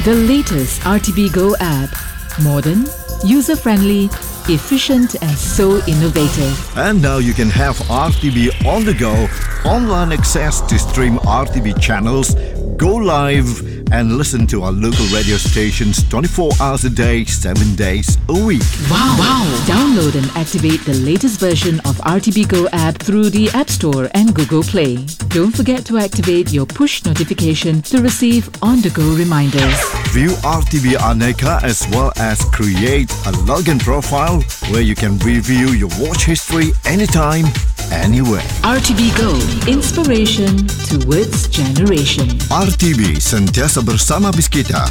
The latest RTB Go app. Modern, user-friendly, efficient and so innovative. And now you can have RTB on the go, online access to stream RTB channels, go live and listen to our local radio stations 24 hours a day, 7 days a week. Wow! Download and activate the latest version of RTB Go app through the App Store and Google Play. Don't forget to activate your push notification to receive on-the-go reminders. View RTB Aneka as well as create a login profile where you can review your watch history anytime, anywhere. RTB Go. Inspiration towards generation. RTB sentiasa bersama bis kita.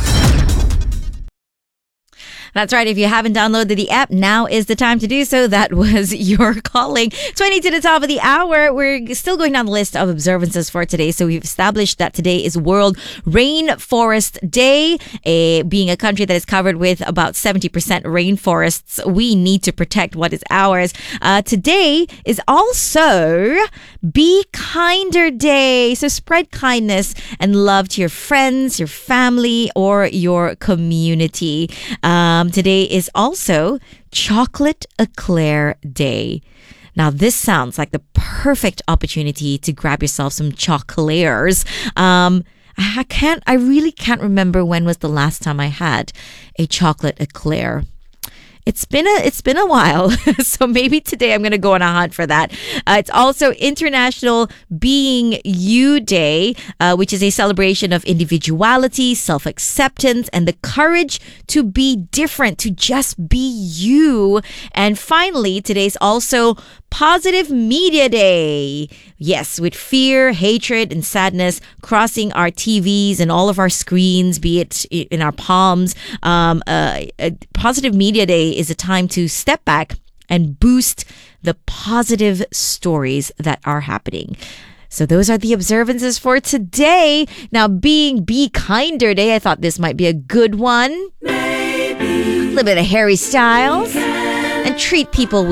That's right. If you haven't downloaded the app, now is the time to do so. That was your calling. 20 to the top of the hour. We're still going down the list of observances for today. So we've established that today is World Rainforest Day. Being a country that is covered with about 70% rainforests, we need to protect what is ours. Today is also Be Kinder Day. So spread kindness and love to your friends, your family, or your community. Today is also Chocolate Eclair Day. Now, this sounds like the perfect opportunity to grab yourself some chocolaires. I really can't remember when was the last time I had a chocolate eclair. It's been a while, so maybe today I'm going to go on a hunt for that. It's also International Being You Day, which is a celebration of individuality, self-acceptance, and the courage to be different, to just be you. And finally, today's also Positive Media Day. Yes, with fear, hatred, and sadness crossing our TVs and all of our screens, be it in our palms, Positive Media Day is a time to step back and boost the positive stories that are happening. So those are the observances for today. Now, being Be Kinder Day, I thought this might be a good one. Maybe. A little bit of Harry Styles. And treat people